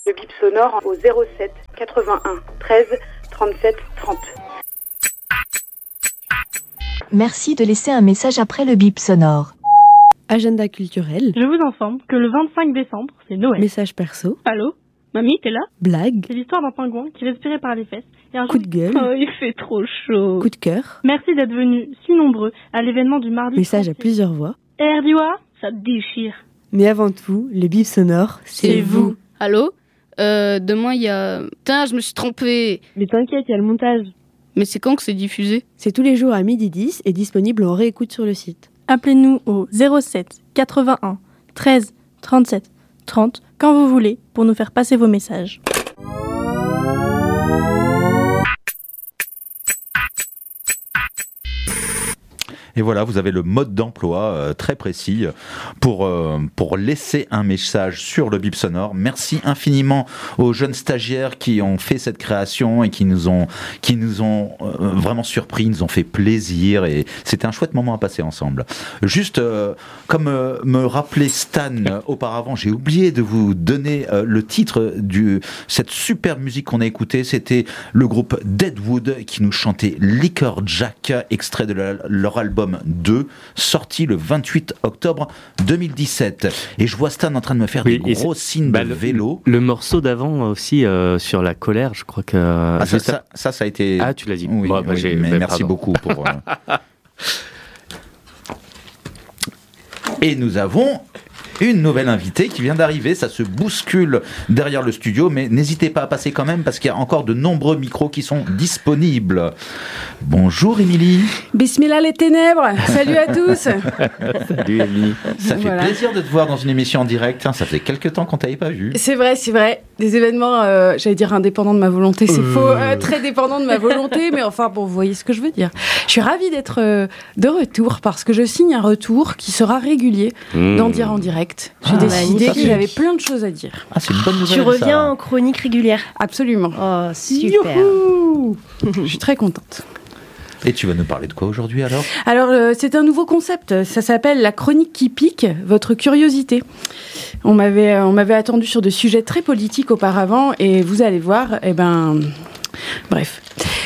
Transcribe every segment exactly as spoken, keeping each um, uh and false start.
Le bip sonore au zéro sept quatre-vingt-un treize trente-sept trente. Merci de laisser un message après le bip sonore. Agenda culturel. Je vous informe que le vingt-cinq décembre, c'est Noël. Message perso. Allô ? Mamie, t'es là ? Blague. C'est l'histoire d'un pingouin qui respirait par les fesses. Et un Coup jour, de gueule. Oh, il fait trop chaud. Coup de cœur. Merci d'être venus si nombreux à l'événement du mardi. Message à plusieurs voix. R D O A, ça te déchire. Mais avant tout, le bip sonore, c'est, c'est vous. vous. Allô ? Euh, demain, il y a... Putain, je me suis trompée. Mais t'inquiète, il y a le montage. Mais c'est quand que c'est diffusé ? C'est tous les jours à midi dix et disponible en réécoute sur le site. Appelez-nous au zéro sept quatre-vingt-un treize trente-sept trente quand vous voulez pour nous faire passer vos messages. Et voilà, vous avez le mode d'emploi euh, très précis pour, euh, pour laisser un message sur le bip sonore. Merci infiniment aux jeunes stagiaires qui ont fait cette création et qui nous ont, qui nous ont euh, vraiment surpris, nous ont fait plaisir et c'était un chouette moment à passer ensemble. Juste, euh, comme euh, me rappelait Stan euh, auparavant, j'ai oublié de vous donner euh, le titre de cette super musique qu'on a écoutée. C'était le groupe Deadwood qui nous chantait Liquor Jack, extrait de la, leur album deux, sorti le vingt-huit octobre deux mille dix-sept. Et je vois Stan en train de me faire oui, des gros signes bah, de le, vélo. Le morceau d'avant aussi, euh, sur la colère, je crois que... Ah, ça, ça, ça, ça a été... Ah, tu l'as dit. Oui, bon, bah, oui j'ai... mais bah, merci pardon. beaucoup pour... Euh... Et nous avons... une nouvelle invitée qui vient d'arriver, ça se bouscule derrière le studio, mais n'hésitez pas à passer quand même parce qu'il y a encore de nombreux micros qui sont disponibles. Bonjour Émilie. Bismillah les ténèbres, salut à tous. Salut Émilie. Ça fait voilà. plaisir de te voir dans une émission en direct, ça faisait quelques temps qu'on t'avait pas vu. C'est vrai, c'est vrai, des événements, euh, j'allais dire indépendants de ma volonté, c'est euh... faux, euh, très dépendants de ma volonté, mais enfin bon, vous voyez ce que je veux dire. Je suis ravie d'être euh, de retour parce que je signe un retour qui sera régulier mmh. d'en dire en direct. J'ai ah, décidé que j'avais plein de choses à dire. Ah, c'est une bonne nouvelle. Tu reviens ça. en chronique régulière. Absolument. Oh, super. Je suis très contente. Et tu vas nous parler de quoi aujourd'hui alors ? Alors, euh, c'est un nouveau concept. Ça s'appelle la chronique qui pique, votre curiosité. On m'avait, on m'avait attendu sur des sujets très politiques auparavant et vous allez voir, eh ben... Bref...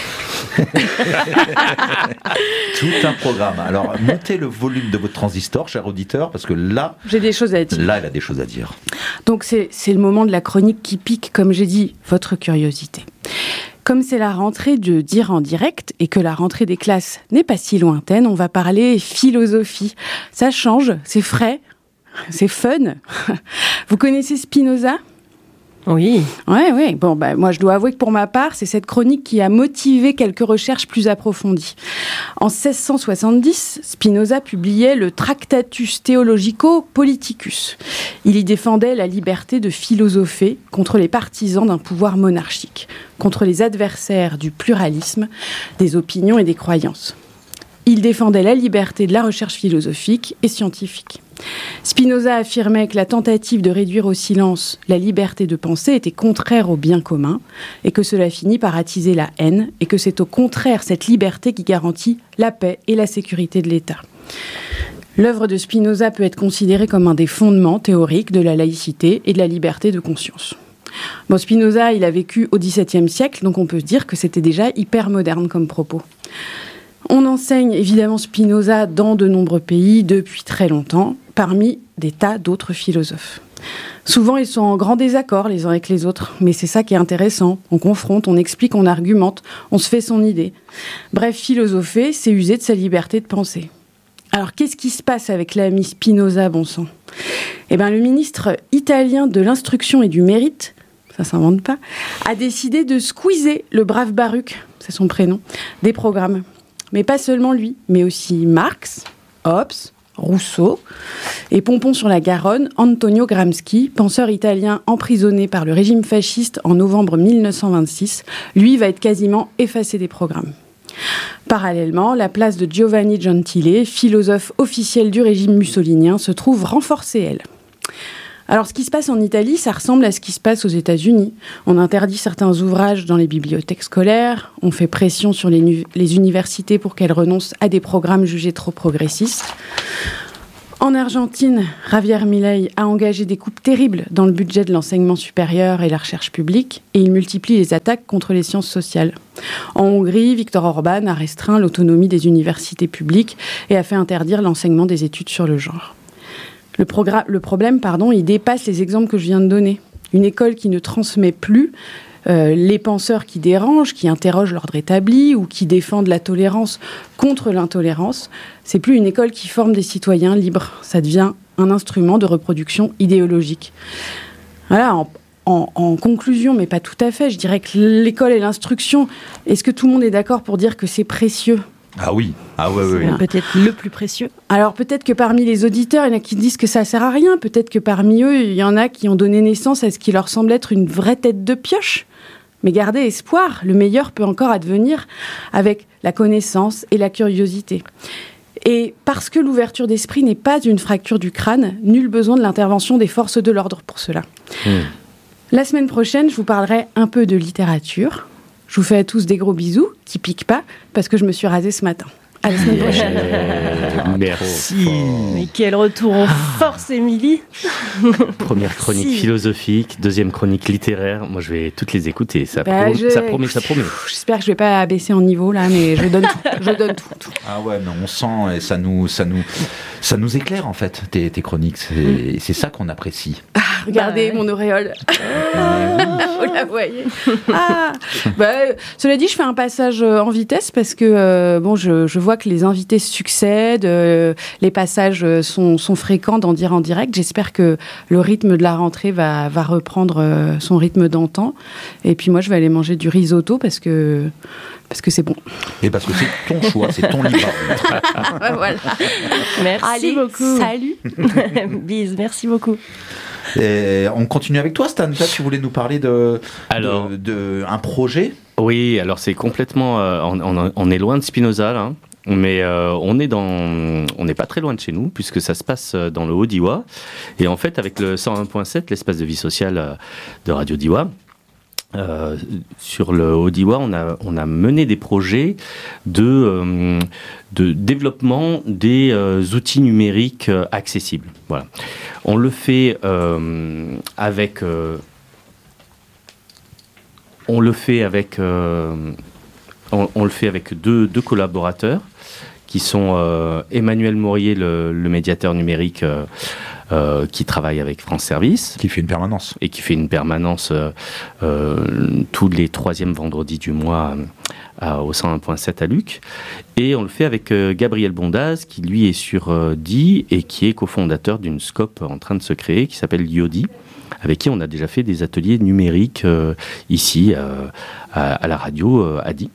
Tout un programme. Alors, montez le volume de votre transistor, cher auditeur, parce que là... J'ai des choses à dire. Là, elle a des choses à dire. Donc, c'est, c'est le moment de la chronique qui pique, comme j'ai dit, votre curiosité. Comme c'est la rentrée de Dire en direct et que la rentrée des classes n'est pas si lointaine, on va parler philosophie. Ça change, c'est frais, c'est fun. Vous connaissez Spinoza ? Oui. Ouais, ouais. Bon, bah, moi, je dois avouer que pour ma part, c'est cette chronique qui a motivé quelques recherches plus approfondies. En seize cent soixante-dix, Spinoza publiait le Tractatus Theologico Politicus. Il y défendait la liberté de philosopher contre les partisans d'un pouvoir monarchique, contre les adversaires du pluralisme, des opinions et des croyances. Il défendait la liberté de la recherche philosophique et scientifique. Spinoza affirmait que la tentative de réduire au silence la liberté de penser était contraire au bien commun et que cela finit par attiser la haine et que c'est au contraire cette liberté qui garantit la paix et la sécurité de l'État. L'œuvre de Spinoza peut être considérée comme un des fondements théoriques de la laïcité et de la liberté de conscience. Bon, Spinoza, il a vécu au dix-septième siècle, donc on peut se dire que c'était déjà hyper moderne comme propos. On enseigne évidemment Spinoza dans de nombreux pays depuis très longtemps, parmi des tas d'autres philosophes. Souvent, ils sont en grand désaccord les uns avec les autres, mais c'est ça qui est intéressant. On confronte, on explique, on argumente, on se fait son idée. Bref, philosopher, c'est user de sa liberté de penser. Alors, qu'est-ce qui se passe avec l'ami Spinoza, bon sang ? Eh bien, le ministre italien de l'Instruction et du Mérite, ça s'invente pas, a décidé de squeezer le brave Baruch, c'est son prénom, des programmes. Mais pas seulement lui, mais aussi Marx, Hobbes, Rousseau et pompon sur la Garonne, Antonio Gramsci, penseur italien emprisonné par le régime fasciste en novembre mille neuf cent vingt-six, lui va être quasiment effacé des programmes. Parallèlement, la place de Giovanni Gentile, philosophe officiel du régime mussolinien, se trouve renforcée, elle. Alors, ce qui se passe en Italie, ça ressemble à ce qui se passe aux États-Unis. On interdit certains ouvrages dans les bibliothèques scolaires, on fait pression sur les, nu- les universités pour qu'elles renoncent à des programmes jugés trop progressistes. En Argentine, Javier Milei a engagé des coupes terribles dans le budget de l'enseignement supérieur et la recherche publique, et il multiplie les attaques contre les sciences sociales. En Hongrie, Viktor Orban a restreint l'autonomie des universités publiques et a fait interdire l'enseignement des études sur le genre. Le, progr- le problème, pardon, il dépasse les exemples que je viens de donner. Une école qui ne transmet plus euh, les penseurs qui dérangent, qui interrogent l'ordre établi ou qui défendent la tolérance contre l'intolérance, c'est plus une école qui forme des citoyens libres. Ça devient un instrument de reproduction idéologique. Voilà, en, en, en conclusion, mais pas tout à fait, je dirais que l'école et l'instruction, est-ce que tout le monde est d'accord pour dire que c'est précieux ? Ah oui, ah ouais, ouais, ouais. Peut-être le plus précieux. Alors peut-être que parmi les auditeurs, il y en a qui disent que ça sert à rien. Peut-être que parmi eux, il y en a qui ont donné naissance à ce qui leur semble être une vraie tête de pioche. Mais gardez espoir, le meilleur peut encore advenir avec la connaissance et la curiosité. Et parce que l'ouverture d'esprit n'est pas une fracture du crâne, nul besoin de l'intervention des forces de l'ordre pour cela. Mmh. La semaine prochaine, je vous parlerai un peu de littérature. Je vous fais à tous des gros bisous, qui piquent pas, parce que je me suis rasée ce matin. À la semaine prochaine. Yeah, merci. Mais quel retour en force, Émilie. Première chronique si. philosophique, deuxième chronique littéraire. Moi, je vais toutes les écouter. Ça, bah, pro- je... ça promet, ça promet. J'espère que je vais pas baisser en niveau là, mais je donne tout. Je donne tout, tout. Ah ouais, mais on sent et ça nous, ça nous, ça nous éclaire en fait. Tes, tes chroniques, c'est, mm. c'est ça qu'on apprécie. Ah, regardez bah, mon auréole. Vous la voyez. Ah. Bah, cela dit, je fais un passage en vitesse parce que euh, bon, je, je vois que les invités succèdent, euh, les passages sont, sont fréquents d'en dire en direct. J'espère que le rythme de la rentrée va, va reprendre euh, son rythme d'antan. Et puis moi, je vais aller manger du risotto parce que, parce que c'est bon. Et parce que c'est ton choix, c'est ton libre. Voilà. Merci Allez, beaucoup. Salut. Bise, merci beaucoup. Et on continue avec toi, Stan. Toi, tu voulais nous parler de, alors, de, de un projet. Oui, alors c'est complètement. Euh, on, on, on est loin de Spinoza, là. Mais euh, on est dans, on n'est pas très loin de chez nous puisque ça se passe dans le Haut-Diois. Et en fait, avec le cent un point sept, l'espace de vie sociale de Radio Diois, euh, sur le Haut-Diois, on a, on a mené des projets de, euh, de développement des euh, outils numériques euh, accessibles. Voilà. On le fait euh, avec, euh, on le fait avec, euh, on, on le fait avec deux, deux collaborateurs. Qui sont euh, Emmanuel Maurier, le, le médiateur numérique euh, euh, qui travaille avec France Service. Qui fait une permanence. Et qui fait une permanence euh, euh, tous les troisièmes vendredis du mois euh, au cent un point sept à Luc. Et on le fait avec euh, Gabriel Bondaz, qui lui est sur euh, D I et qui est cofondateur d'une scope en train de se créer, qui s'appelle Yodi, avec qui on a déjà fait des ateliers numériques euh, ici euh, à, à la radio euh, à D I.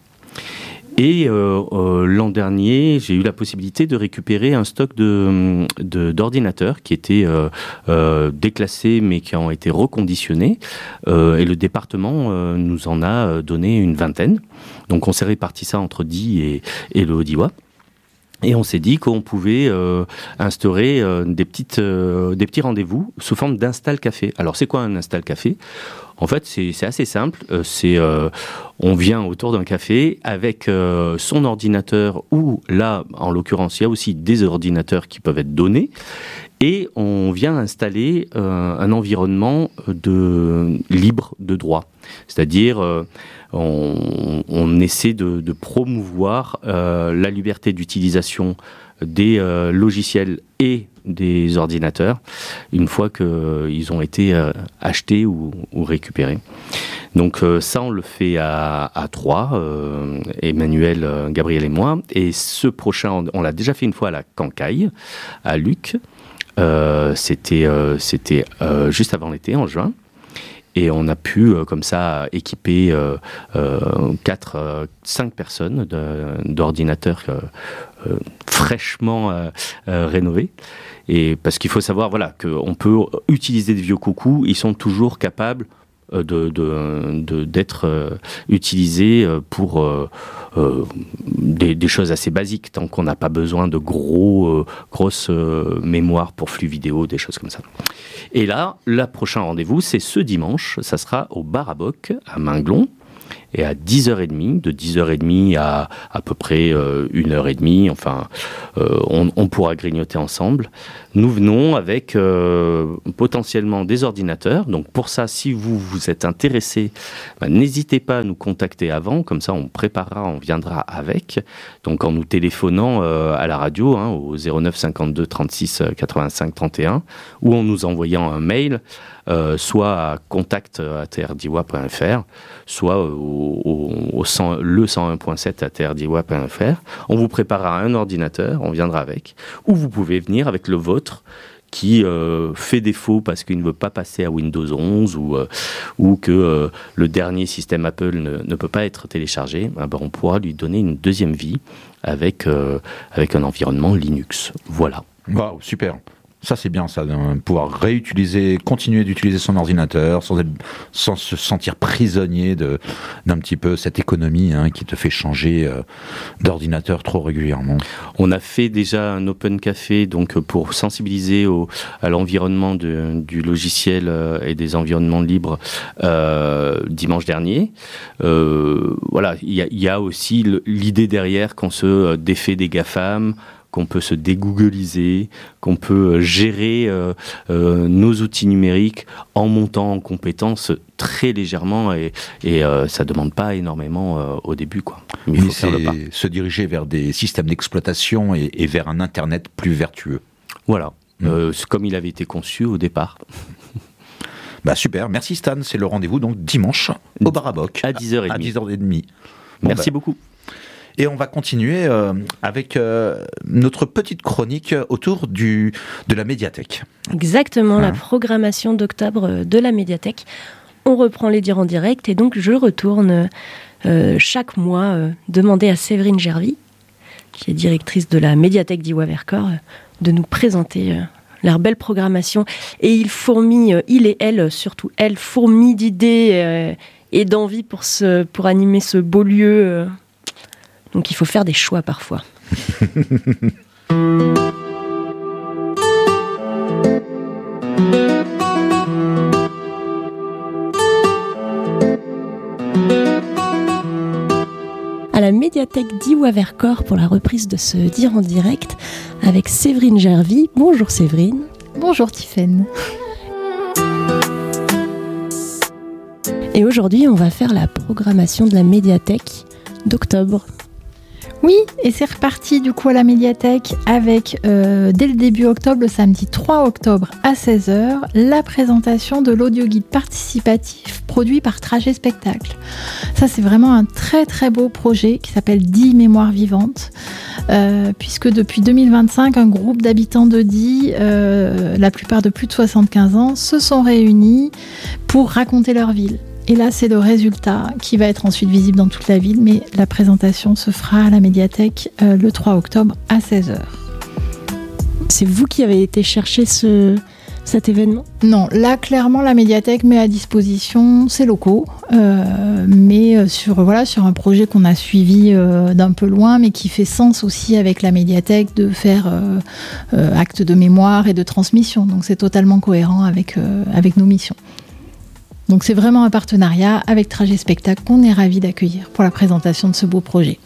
Et euh, euh, l'an dernier, j'ai eu la possibilité de récupérer un stock de, de, d'ordinateurs qui étaient euh, euh, déclassés mais qui ont été reconditionnés. Euh, et le département euh, nous en a donné une vingtaine. Donc on s'est réparti ça entre D I et, et le Haut-Diois. Et on s'est dit qu'on pouvait euh, instaurer euh, des, petites, euh, des petits rendez-vous sous forme d'install café. Alors c'est quoi un install café ? En fait, c'est, c'est assez simple. Euh, c'est, euh, on vient autour d'un café avec euh, son ordinateur ou là, en l'occurrence, il y a aussi des ordinateurs qui peuvent être donnés. Et on vient installer euh, un environnement de, libre de droit. C'est-à-dire, euh, on, on essaie de, de promouvoir euh, la liberté d'utilisation des euh, logiciels et des ordinateurs une fois qu'ils euh, ont été euh, achetés ou, ou récupérés. Donc euh, ça, on le fait à, à trois, euh, Emmanuel, euh, Gabriel et moi. Et ce prochain, on, on l'a déjà fait une fois à la Cancaille, à Luc. Euh, c'était euh, c'était euh, juste avant l'été, en juin. Et on a pu, euh, comme ça, équiper euh, euh, quatre, euh, cinq personnes de, d'ordinateurs euh, euh, fraîchement euh, euh, rénovés. Et parce qu'il faut savoir, voilà, qu'on peut utiliser des vieux coucous, ils sont toujours capables de, de, de, d'être euh, utilisés pour euh, euh, des, des choses assez basiques, tant qu'on n'a pas besoin de gros, euh, grosses euh, mémoires pour flux vidéo, des choses comme ça. Et là, le prochain rendez-vous, c'est ce dimanche, ça sera au Bar à Bock, à Minglon. Et à dix heures trente, de dix heures trente à à peu près euh, une heure trente, enfin, euh, on, on pourra grignoter ensemble. Nous venons avec euh, potentiellement des ordinateurs. Donc pour ça, si vous vous êtes intéressé, ben, n'hésitez pas à nous contacter avant. Comme ça, on préparera, on viendra avec. Donc en nous téléphonant euh, à la radio hein, au zéro neuf cinquante-deux trente-six quatre-vingt-cinq trente et un ou en nous envoyant un mail, euh, soit à contact arobase r d i w a point f r, soit au, au, au cent, le cent un point sept arobase r d i w a point f r. On vous préparera un ordinateur, on viendra avec. Ou vous pouvez venir avec le vôtre qui euh, fait défaut parce qu'il ne veut pas passer à Windows onze ou, euh, ou que euh, le dernier système Apple ne, ne peut pas être téléchargé, eh ben on pourra lui donner une deuxième vie avec, euh, avec un environnement Linux. Voilà. Waouh, super. Ça, c'est bien, ça, de pouvoir réutiliser, continuer d'utiliser son ordinateur sans, être, sans se sentir prisonnier de, d'un petit peu cette économie hein, qui te fait changer euh, d'ordinateur trop régulièrement. On a fait déjà un Open Café donc, pour sensibiliser au, à l'environnement de, du logiciel euh, et des environnements libres euh, dimanche dernier. Euh, voilà, il y, y a aussi le, l'idée derrière qu'on se défait des GAFAM, qu'on peut se dégoogliser, qu'on peut gérer euh, euh, nos outils numériques en montant en compétences très légèrement et, et euh, ça ne demande pas énormément euh, au début, quoi. Mais il faut faire le pas. Se diriger vers des systèmes d'exploitation et, et vers un Internet plus vertueux. Voilà, mmh. euh, c'est comme il avait été conçu au départ. Bah super, merci Stan, c'est le rendez-vous donc dimanche au Bar à Bock à dix heures trente. À dix heures trente. Bon, merci bah. beaucoup. Et on va continuer euh, avec euh, notre petite chronique autour du, de la médiathèque. Exactement, hein. La Hein. programmation d'octobre de la médiathèque. On reprend les dires en direct et donc je retourne euh, chaque mois euh, demander à Séverine Gervy, qui est directrice de la médiathèque d'Iwa-Vercors, euh, de nous présenter euh, leur belle programmation. Et il fourmille, euh, il et elle, surtout elle, fourmille d'idées euh, et d'envie pour, ce, pour animer ce beau lieu. Euh, Donc il faut faire des choix parfois. À la médiathèque d'Iwa-Vercors pour la reprise de ce dire en direct avec Séverine Gervy. Bonjour Séverine. Bonjour Tiffaine. Et aujourd'hui on va faire la programmation de la médiathèque d'octobre. Oui, et c'est reparti du coup à la médiathèque avec, euh, dès le début octobre, le samedi trois octobre à seize heures, la présentation de l'audioguide participatif produit par Trajet Spectacle. Ça, c'est vraiment un très très beau projet qui s'appelle Die Mémoires Vivantes, euh, puisque depuis deux mille vingt-cinq, un groupe d'habitants de Die, euh, la plupart de plus de soixante-quinze ans, se sont réunis pour raconter leur ville. Et là, c'est le résultat qui va être ensuite visible dans toute la ville, mais la présentation se fera à la médiathèque euh, le trois octobre à seize heures. C'est vous qui avez été chercher ce, cet événement ? Non, là, clairement, la médiathèque met à disposition ses locaux, euh, mais sur, voilà, sur un projet qu'on a suivi euh, d'un peu loin, mais qui fait sens aussi avec la médiathèque de faire euh, euh, acte de mémoire et de transmission. Donc, c'est totalement cohérent avec, euh, avec nos missions. Donc c'est vraiment un partenariat avec Trajet Spectacle qu'on est ravis d'accueillir pour la présentation de ce beau projet.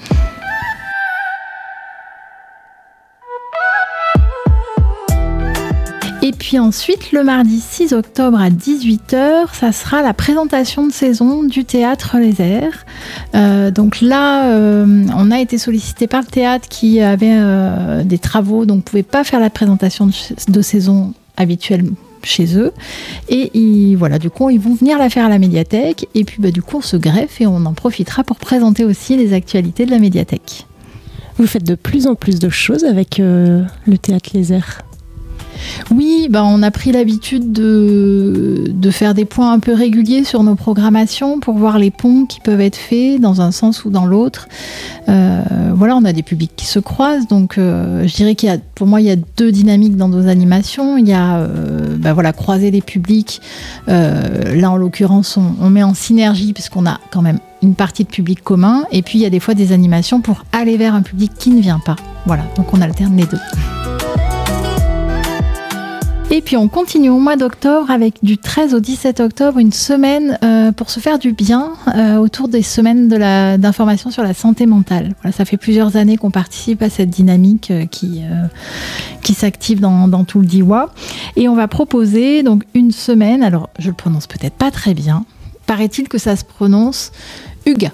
Et puis ensuite, le mardi six octobre à dix-huit heures, ça sera la présentation de saison du Théâtre Les Airs. Euh, donc là, euh, on a été sollicité par le théâtre qui avait euh, des travaux, donc ne pouvait pas faire la présentation de, de saison habituelle chez eux, et ils, voilà, du coup ils vont venir la faire à la médiathèque, et puis bah, du coup on se greffe et on en profitera pour présenter aussi les actualités de la médiathèque. Vous faites de plus en plus de choses avec euh, le Théâtre Les Airs. Oui, bah on a pris l'habitude de, de faire des points un peu réguliers sur nos programmations pour voir les ponts qui peuvent être faits dans un sens ou dans l'autre. Euh, voilà, on a des publics qui se croisent, donc euh, je dirais qu'il y a, pour moi, il y a deux dynamiques dans nos animations. Il y a euh, bah voilà, croiser les publics. Euh, là, en l'occurrence, on, on met en synergie puisqu'on a quand même une partie de public commun. Et puis, il y a des fois des animations pour aller vers un public qui ne vient pas. Voilà, donc on alterne les deux. Et puis on continue au mois d'octobre avec du treize au dix-sept octobre, une semaine euh, pour se faire du bien euh, autour des semaines de la, d'information sur la santé mentale. Voilà, ça fait plusieurs années qu'on participe à cette dynamique euh, qui, euh, qui s'active dans, dans tout le D I W A. Et on va proposer donc une semaine, alors je le prononce peut-être pas très bien, paraît-il que ça se prononce Huga.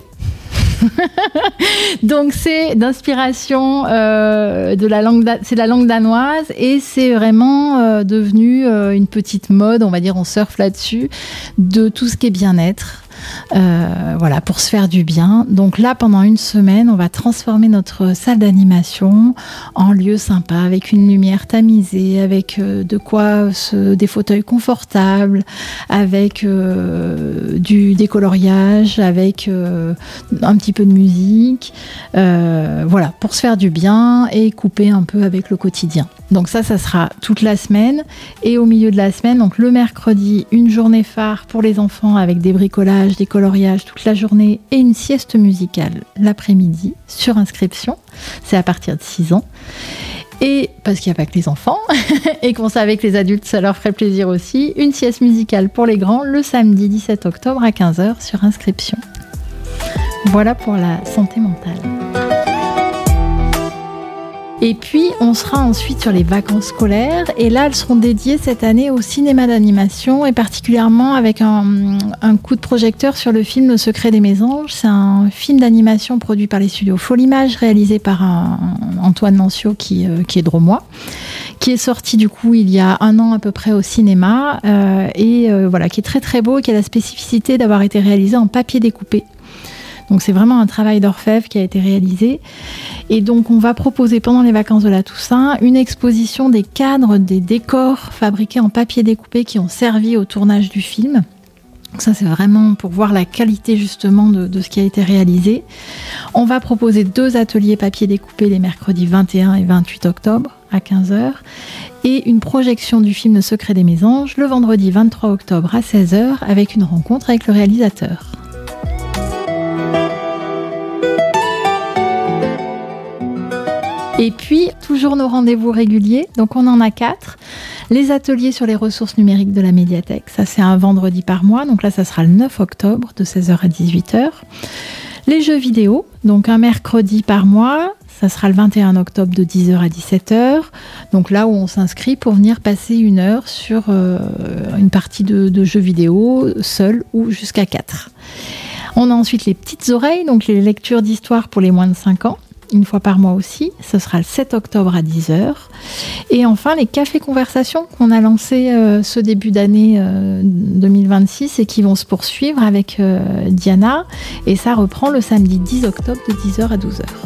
Donc c'est d'inspiration euh, de la langue, da- c'est la langue danoise et c'est vraiment euh, devenu euh, une petite mode, on va dire, on surfe là-dessus, de tout ce qui est bien-être. Euh, voilà, pour se faire du bien. Donc là, pendant une semaine, on va transformer notre salle d'animation en lieu sympa, avec une lumière tamisée, avec euh, de quoi se, des fauteuils confortables, avec euh, du décoloriage, avec euh, un petit peu de musique. Euh, voilà, pour se faire du bien et couper un peu avec le quotidien. Donc ça, ça sera toute la semaine. Et au milieu de la semaine, donc le mercredi, une journée phare pour les enfants avec des bricolages, des coloriages toute la journée et une sieste musicale l'après-midi sur inscription. C'est à partir de six ans. Et parce qu'il n'y a pas que les enfants et qu'on savait que les adultes, ça leur ferait plaisir aussi, une sieste musicale pour les grands le samedi dix-sept octobre à quinze heures sur inscription. Voilà pour la santé mentale. Et puis, on sera ensuite sur les vacances scolaires. Et là, elles seront dédiées cette année au cinéma d'animation et particulièrement avec un, un coup de projecteur sur le film Le Secret des Mésanges. C'est un film d'animation produit par les studios Folimage, réalisé par un, Antoine Nancio qui, euh, qui est drômois, qui est sorti du coup il y a un an à peu près au cinéma euh, et euh, voilà, qui est très très beau et qui a la spécificité d'avoir été réalisé en papier découpé. Donc c'est vraiment un travail d'orfèvre qui a été réalisé. Et donc on va proposer pendant les vacances de la Toussaint une exposition des cadres, des décors fabriqués en papier découpé qui ont servi au tournage du film. Donc ça c'est vraiment pour voir la qualité justement de, de ce qui a été réalisé. On va proposer deux ateliers papier découpé les mercredis vingt et un et vingt-huit octobre à quinze heures et une projection du film Le Secret des Mésanges le vendredi vingt-trois octobre à seize heures avec une rencontre avec le réalisateur. Et puis, toujours nos rendez-vous réguliers, donc on en a quatre. Les ateliers sur les ressources numériques de la médiathèque, ça c'est un vendredi par mois, donc là ça sera le neuf octobre de seize heures à dix-huit heures. Les jeux vidéo, donc un mercredi par mois, ça sera le vingt et un octobre de dix heures à dix-sept heures. Donc là où on s'inscrit pour venir passer une heure sur euh, une partie de, de jeux vidéo, seul ou jusqu'à quatre. On a ensuite les petites oreilles, donc les lectures d'histoire pour les moins de cinq ans. Une fois par mois aussi, ce sera le sept octobre à dix heures. Et enfin, les cafés conversations qu'on a lancés euh, ce début d'année euh, deux mille vingt-six et qui vont se poursuivre avec euh, Diana. Et ça reprend le samedi dix octobre de dix heures à douze heures.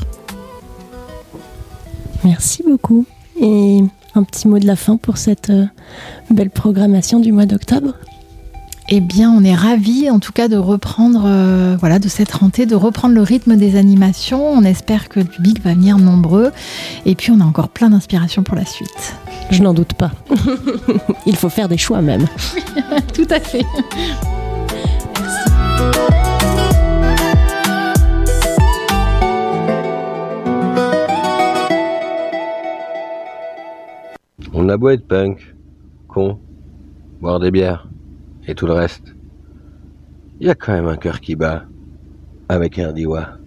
Merci beaucoup. Et un petit mot de la fin pour cette euh, belle programmation du mois d'octobre. Eh bien, on est ravis, en tout cas, de reprendre, euh, voilà, de cette rentrée, de reprendre le rythme des animations. On espère que le public va venir nombreux. Et puis, on a encore plein d'inspiration pour la suite. Je n'en doute pas. Il faut faire des choix même. Tout à fait. On a beau être punk, con, boire des bières et tout le reste, il y a quand même un cœur qui bat avec un D I W A.